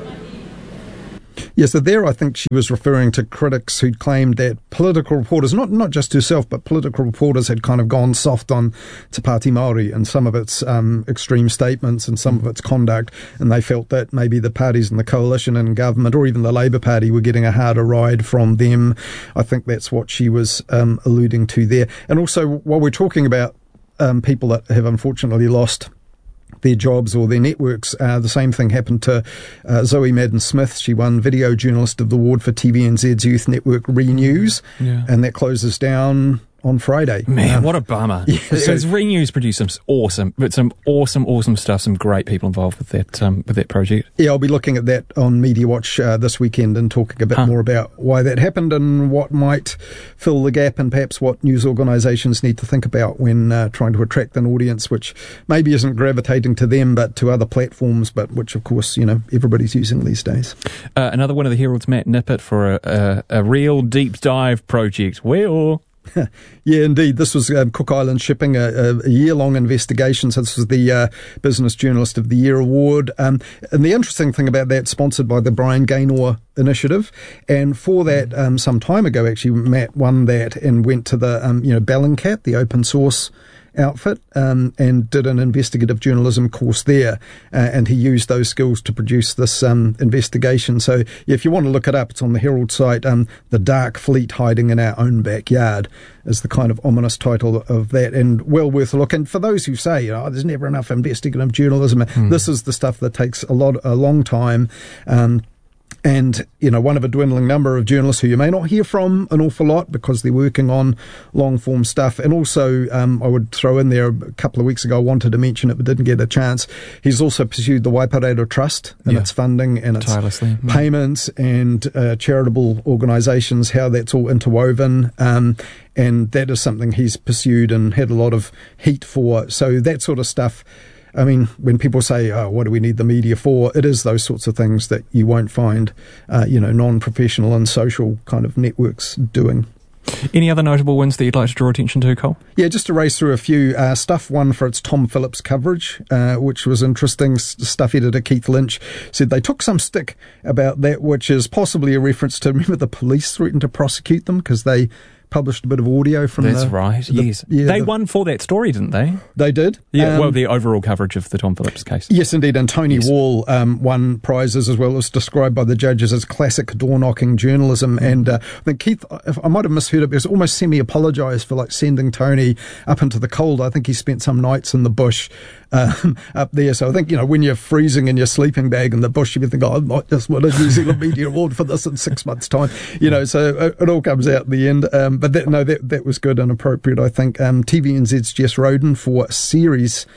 Yes, so there I think she was referring to critics who'd claimed that political reporters, not not just herself, but political reporters had kind of gone soft on Te Pāti Māori and some of its um, extreme statements and some of its conduct, and they felt that maybe the parties in the coalition and government or even the Labour Party were getting a harder ride from them. I think that's what she was um, alluding to there. And also, while we're talking about um, people that have unfortunately lost their jobs or their networks, uh, the same thing happened to uh, Zoe Madden-Smith. She won Video Journalist of the Award for T V N Z's Youth Network Renews, yeah. and that closes down on Friday. Man, um, what a bummer. Yeah, so, Renews produced some awesome, but some awesome, awesome stuff. Some great people involved with that um, with that project. Yeah, I'll be looking at that on Media Watch uh, this weekend and talking a bit huh. more about why that happened and what might fill the gap and perhaps what news organisations need to think about when uh, trying to attract an audience which maybe isn't gravitating to them but to other platforms, but which of course, you know, everybody's using these days. Uh, another one of the Herald's Matt Nippert for a, a, a real deep dive project. Where? Yeah, indeed. This was um, Cook Island Shipping, a, a year-long investigation. So this was the uh, Business Journalist of the Year award. Um, and the interesting thing about that, sponsored by the Brian Gaynor Initiative. And for that, um, some time ago, actually, Matt won that and went to the, um, you know, Bellingcat, the open source outfit, um, and did an investigative journalism course there, uh, and he used those skills to produce this um, investigation. So yeah, if you want to look it up, it's on the Herald site. Um, The Dark Fleet Hiding in Our Own Backyard is the kind of ominous title of that, and well worth a look. And for those who say, oh, there's never enough investigative journalism, mm. this is the stuff that takes a lot, a long time. Um, And, you know, one of a dwindling number of journalists who you may not hear from an awful lot because they're working on long-form stuff. And also, um, I would throw in there, a couple of weeks ago, I wanted to mention it but didn't get a chance. He's also pursued the Waikaremoana Trust and yeah. its funding and its Tirelessly. payments and uh, charitable organisations, how that's all interwoven. Um, and that is something he's pursued and had a lot of heat for. So that sort of stuff. I mean, when people say, oh, what do we need the media for? It is those sorts of things that you won't find, uh, you know, non-professional and social kind of networks doing. Any other notable wins that you'd like to draw attention to, Cole? Yeah, just to race through a few. Uh, Stuff won for its Tom Phillips coverage, uh, which was interesting. Stuff editor Keith Lynch said they took some stick about that, which is possibly a reference to, remember, the police threatened to prosecute them because they published a bit of audio from That's the... That's right, the, yes. Yeah, they the, won for that story, didn't they? They did. Yeah, um, well, the overall coverage of the Tom Phillips case. Yes, indeed, and Tony yes. Wall um, won prizes as well. It was described by the judges as classic door-knocking journalism, mm. and uh, I think Keith, I might have misheard it, because almost semi-apologised for like sending Tony up into the cold. I think he spent some nights in the bush um, up there, so I think, you know, when you're freezing in your sleeping bag in the bush, you think, oh, I might just win a New Zealand Media Award for this in six months' time, you know, so it, it all comes out in the end, um, but that, no, that, that was good and appropriate, I think. Um, T V N Z's Jess Roden for a series,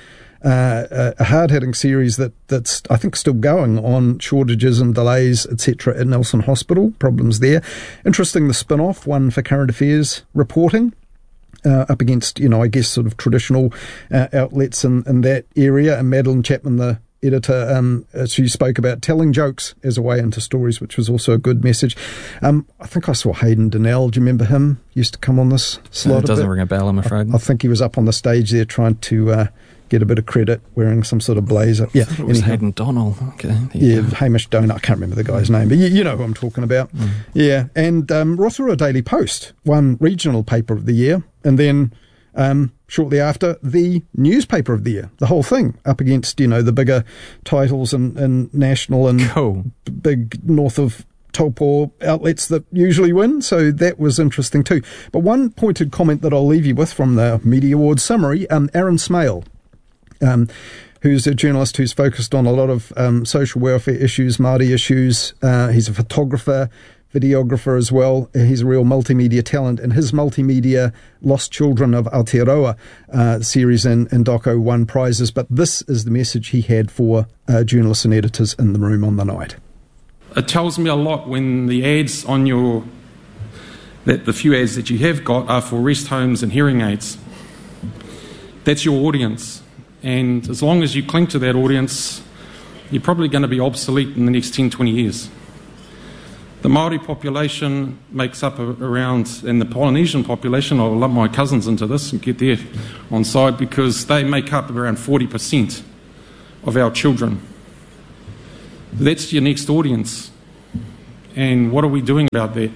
uh, a hard-hitting series that, that's, I think, still going on shortages and delays, et cetera at Nelson Hospital, problems there. Interesting, the spin-off, one for current affairs reporting. Uh, up against, you know, I guess sort of traditional uh, outlets in, in that area. And Madeline Chapman, the editor, um, she spoke about telling jokes as a way into stories, which was also a good message. Um, I think I saw Hayden Donnell. Do you remember him? Used to come on this slot. Uh, it doesn't ring a bell, I'm afraid. I, I think he was up on the stage there trying to uh, get a bit of credit, wearing some sort of blazer. Yeah, it was anyhow. Hayden Donnell. Okay. Yeah, go. Hamish Donut. I can't remember the guy's name, but you, you know who I'm talking about. Mm. Yeah, and um, Rotorua Daily Post won Regional Paper of the Year, and then um, shortly after, the Newspaper of the Year. The whole thing up against, you know, the bigger titles and, and national and cool. big north of Taupo outlets that usually win, so that was interesting too. But one pointed comment that I'll leave you with from the Media Awards summary, um, Aaron Smale, um, who's a journalist who's focused on a lot of um, social welfare issues, Māori issues. Uh, he's a photographer, videographer as well. He's a real multimedia talent, and his multimedia Lost Children of Aotearoa uh, series in, in Doco won prizes. But this is the message he had for uh, journalists and editors in the room on the night. It tells me a lot when the ads on your, that the few ads that you have got are for rest homes and hearing aids. That's your audience. And as long as you cling to that audience, you're probably going to be obsolete in the next ten, twenty years. The Māori population makes up around, and the Polynesian population, I'll lump my cousins into this and get there on side, because they make up around forty percent of our children. That's your next audience. And what are we doing about that?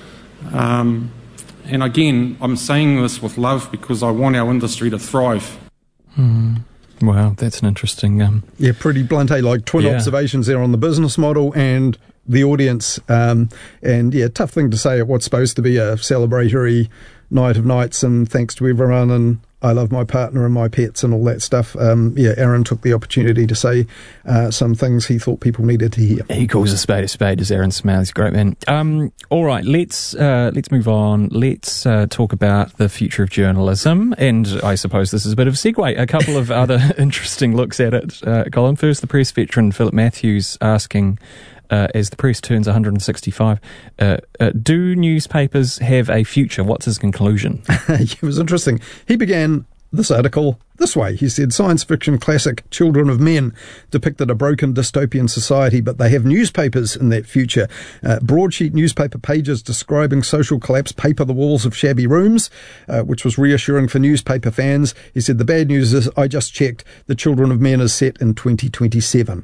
Um, and again, I'm saying this with love because I want our industry to thrive. Hmm. Wow, that's an interesting... Um, yeah, pretty blunt, eh? Like twin yeah. observations there on the business model and the audience. Um, and yeah, tough thing to say at what's supposed to be a celebratory night of nights and thanks to everyone and I love my partner and my pets and all that stuff. Um, yeah, Aaron took the opportunity to say uh, some things he thought people needed to hear. He calls a spade a spade, as Aaron Smale. He's a great man. Um, all right, let's uh, let's move on. Let's uh, talk about the future of journalism, and I suppose this is a bit of a segue. A couple of other interesting looks at it. Uh, Colin, first, the press veteran Philip Matthews asking, Uh, as the press turns one hundred sixty-five, uh, uh, do newspapers have a future? What's his conclusion? It was interesting. He began this article this way. He said, science fiction classic Children of Men depicted a broken dystopian society, but they have newspapers in that future. Uh, broadsheet newspaper pages describing social collapse paper the walls of shabby rooms, uh, which was reassuring for newspaper fans. He said, the bad news is, I just checked, the Children of Men is set in twenty twenty-seven.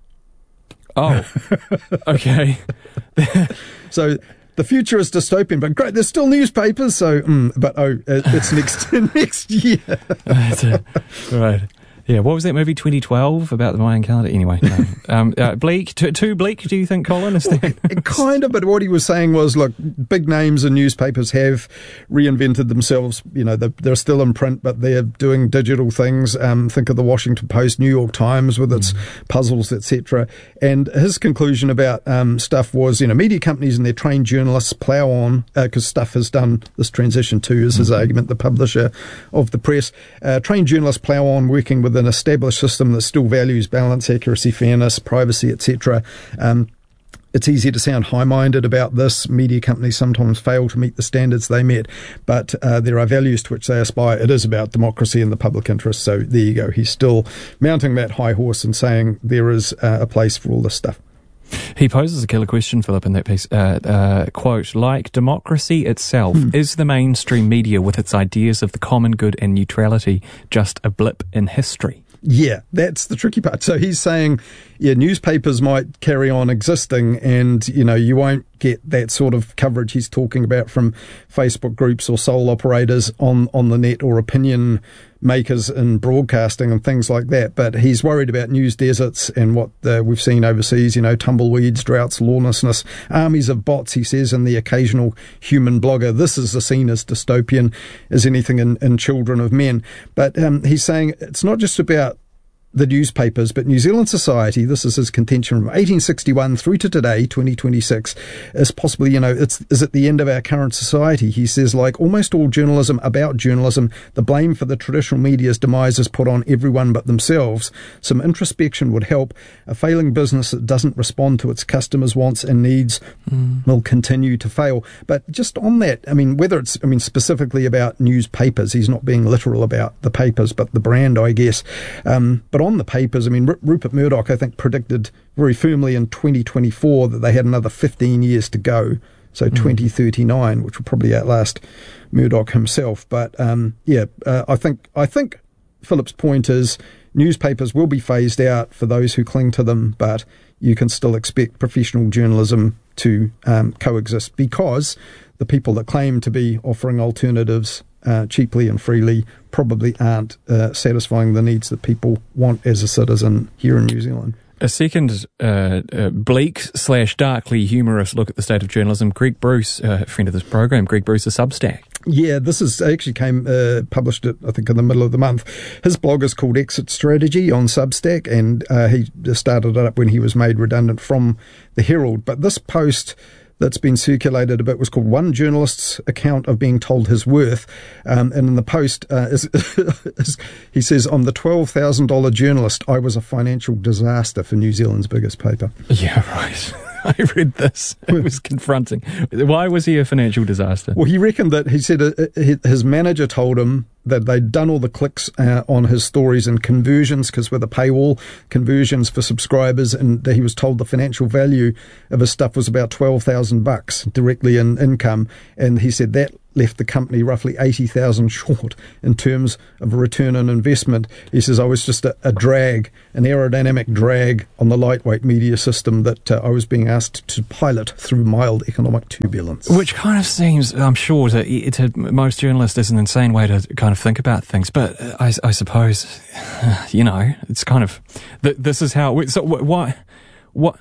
Oh, okay. So the future is dystopian, but great, there's still newspapers, so, mm, but oh, it's next next year. Right. Yeah, what was that movie, twenty twelve, about the Mayan calendar? Anyway, no. um, uh, bleak, too, too bleak, do you think, Colin? Is that... well, kind of, but what he was saying was, look, big names in newspapers have reinvented themselves. You know, they're, they're still in print, but they're doing digital things. Um, think of the Washington Post, New York Times with its mm. puzzles, et cetera. And his conclusion about um, stuff was, you know, media companies and their trained journalists plough on, because uh, Stuff has done this transition too, is his mm-hmm. argument, the publisher of the press. Uh, trained journalists plough on working with an established system that still values balance, accuracy, fairness, privacy, et cetera. Um, it's easy to sound high-minded about this. Media companies sometimes fail to meet the standards they met, but uh, there are values to which they aspire. It is about democracy and the public interest. So there you go. He's still mounting that high horse and saying there is uh, a place for all this stuff. He poses a killer question, Philip, in that piece. Uh, uh, quote, like democracy itself, hmm. is the mainstream media with its ideas of the common good and neutrality just a blip in history? Yeah, that's the tricky part. So he's saying, yeah, newspapers might carry on existing and, you know, you won't get that sort of coverage he's talking about from Facebook groups or sole operators on, on the net or opinion makers in broadcasting and things like that. But he's worried about news deserts and what uh, we've seen overseas, you know, tumbleweeds, droughts, lawlessness, armies of bots, he says, and the occasional human blogger. This is seen as dystopian as anything in, in Children of Men. But um, he's saying it's not just about the newspapers, but New Zealand society, this is his contention, from eighteen sixty-one through to today, twenty twenty-six, is possibly, you know, it's is at the end of our current society. He says, like almost all journalism about journalism, the blame for the traditional media's demise is put on everyone but themselves. Some introspection would help. A failing business that doesn't respond to its customers' wants and needs mm. will continue to fail. But just on that, I mean, whether it's, I mean, specifically about newspapers, he's not being literal about the papers, but the brand, I guess. Um, but on the papers, I mean, R- Rupert Murdoch, I think, predicted very firmly in twenty twenty-four that they had another fifteen years to go, so mm. twenty thirty-nine, which will probably outlast Murdoch himself. But um, yeah, uh, I think I think Philip's point is newspapers will be phased out for those who cling to them, but you can still expect professional journalism to um, coexist, because the people that claim to be offering alternatives Uh, cheaply and freely probably aren't uh, satisfying the needs that people want as a citizen here in New Zealand. A second uh, uh, bleak slash darkly humorous look at the state of journalism. Greg Bruce, uh, a friend of this program, Greg Bruce, a Substack. Yeah, this is actually came uh, published it I think in the middle of the month. His blog is called Exit Strategy on Substack, and uh, he started it up when he was made redundant from the Herald. But this post that's been circulated a bit was called One Journalist's Account of Being Told His Worth. Um, and in the post, uh, is, is, he says, I'm the twelve thousand dollars journalist. I was a financial disaster for New Zealand's biggest paper. Yeah, right. I read this. It was confronting. Why was he a financial disaster? Well, he reckoned that, he said uh, his manager told him that they'd done all the clicks uh, on his stories and conversions, because with a paywall, conversions for subscribers, and he was told the financial value of his stuff was about twelve thousand bucks directly in income. And he said that left the company roughly eighty thousand short in terms of a return on investment. He says, I was just a, a drag, an aerodynamic drag on the lightweight media system that uh, I was being asked to pilot through mild economic turbulence. Which kind of seems, I'm sure, to, to most journalists is an insane way to kind of think about things. But I, I suppose, you know, it's kind of, this is how, so why, what,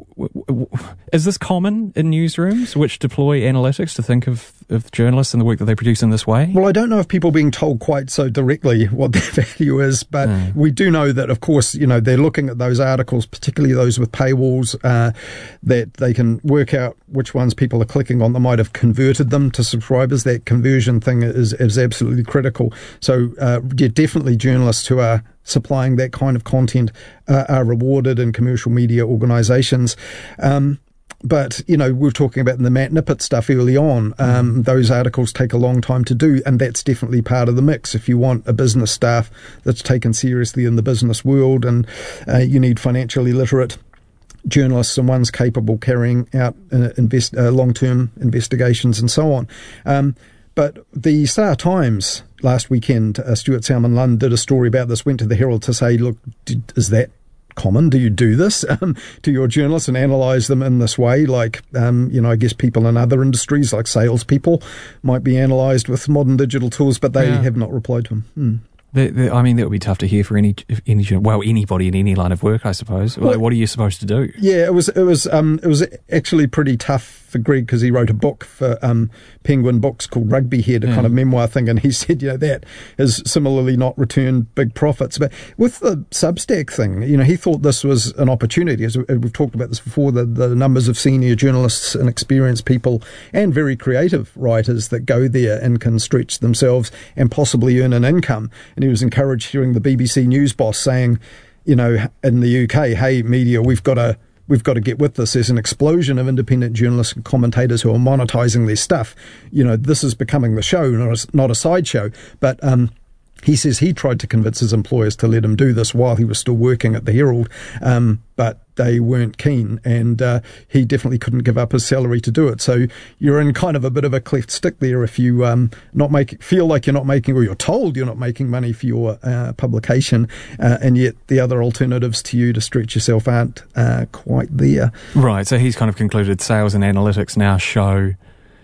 is this common in newsrooms which deploy analytics to think of, of journalists and the work that they produce in this way? Well, I don't know if people are being told quite so directly what their value is, but mm. we do know that, of course, you know, they're looking at those articles, particularly those with paywalls, uh, that they can work out which ones people are clicking on that might have converted them to subscribers. That conversion thing is, is absolutely critical. So, uh, yeah, definitely journalists who are supplying that kind of content uh, are rewarded in commercial media organisations. Um, but, you know, we were talking about the Matt Nippert stuff early on. Um, mm. Those articles take a long time to do, and that's definitely part of the mix. If you want a business staff that's taken seriously in the business world, and uh, you need financially literate journalists and ones capable carrying out uh, invest, uh, long-term investigations and so on. Um, But the Star Times last weekend, uh, Stuart Salmon-Lund did a story about this, went to the Herald to say, look, did, is that common? Do you do this um, to your journalists and analyse them in this way? Like, um, you know, I guess people in other industries, like salespeople, might be analysed with modern digital tools, but they yeah. have not replied to him. Hmm. The, the, I mean, that would be tough to hear for any, any, well, anybody in any line of work, I suppose. Well, what are you supposed to do? Yeah, it was, it was, um, it was actually pretty tough for Greg, because he wrote a book for um, Penguin Books called Rugby Head, a yeah. kind of memoir thing, and he said, you know, that has similarly not returned big profits. But with the Substack thing, you know, he thought this was an opportunity. As we've talked about this before, the, the numbers of senior journalists and experienced people and very creative writers that go there and can stretch themselves and possibly earn an income. And he was encouraged hearing the B B C News boss saying, you know, in the U K, hey, media, we've got to we've got to get with this. There's an explosion of independent journalists and commentators who are monetising their stuff. You know, this is becoming the show, not a, not a sideshow. But um, he says he tried to convince his employers to let him do this while he was still working at the Herald, um, but they weren't keen, and uh, he definitely couldn't give up his salary to do it. So you're in kind of a bit of a cleft stick there if you um, not make feel like you're not making, or you're told you're not making money for your uh, publication, uh, and yet the other alternatives to you to stretch yourself aren't uh, quite there. Right, so he's kind of concluded sales and analytics now show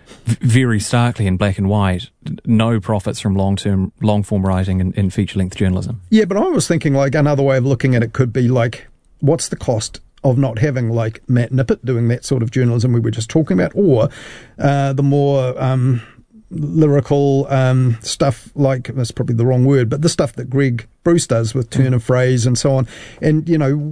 very starkly in black and white no profits from long-term, long-form writing and, and feature-length journalism. Yeah, but I was thinking like another way of looking at it could be like, what's the cost of not having like Matt Nippert doing that sort of journalism we were just talking about, or uh, the more um, lyrical um, stuff, like, that's probably the wrong word, but the stuff that Greg Bruce does with turn of phrase and so on. And, you know,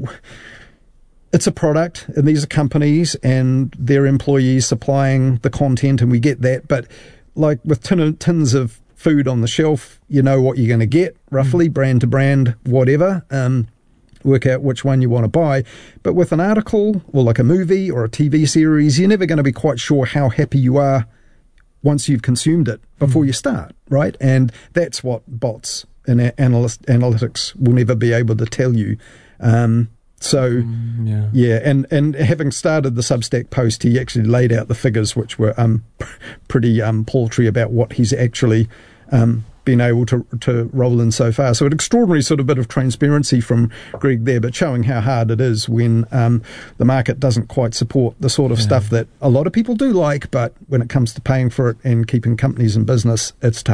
it's a product, and these are companies and their employees supplying the content, and we get that. But like with tin, tins of food on the shelf, you know what you're going to get, roughly, mm. brand to brand, whatever. Um, work out which one you want to buy. But with an article or like a movie or a T V series, you're never going to be quite sure how happy you are once you've consumed it before mm. you start, right? And that's what bots and analyst, analytics will never be able to tell you. Um, so, mm, yeah, yeah and, and having started the Substack post, he actually laid out the figures, which were um, pretty um, paltry about what he's actually um, been able to to roll in so far. So an extraordinary sort of bit of transparency from Greg there, but showing how hard it is when um, the market doesn't quite support the sort of yeah. stuff that a lot of people do like, but when it comes to paying for it and keeping companies in business, it's tough.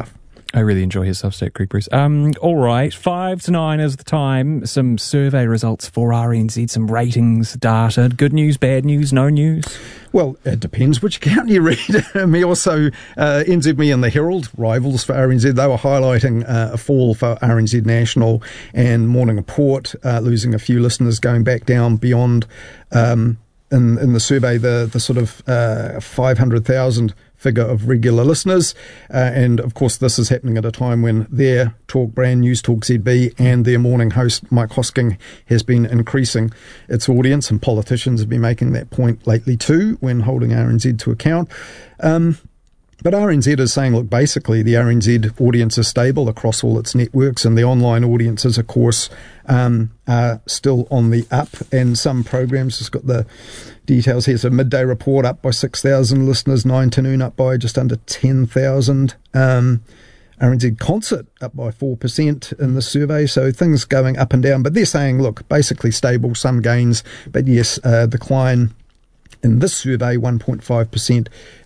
I really enjoy his Substack, Greg Bruce. Um, all right, five to nine is the time. Some survey results for R N Z, some ratings data. Good news, bad news, no news? Well, it depends which account you read. Me also, uh, N Z Me and the Herald, rivals for R N Z, they were highlighting uh, a fall for R N Z National and Morning Report, uh, losing a few listeners, going back down beyond, um, in, in the survey, the, the sort of uh, five hundred thousand figure of regular listeners. Uh, and of course, this is happening at a time when their talk brand, News Talk Z B, and their morning host, Mike Hosking, has been increasing its audience, and politicians have been making that point lately too when holding R N Z to account. Um, But R N Z is saying, look, basically the R N Z audience is stable across all its networks, and the online audiences, of course, um, are still on the up. And some programs, just got the details here. So Midday Report up by six thousand listeners, nine to noon up by just under ten thousand. Um, R N Z Concert up by four percent in the survey. So things going up and down. But they're saying, look, basically stable, some gains, but yes, uh, decline in this survey, one point five percent